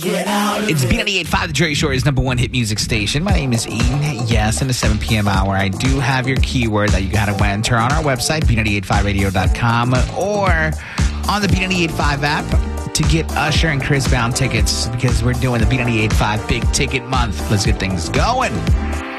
It's B98.5, the Dre Shore's #1 hit music station. My name is Eden. Yes, in the 7 p.m. hour, I do have your keyword that you got to enter on our website, B985radio.com, or on the B985 app to get Usher and Chris Brown tickets, because we're doing the B985 Big Ticket Month. Let's get things going.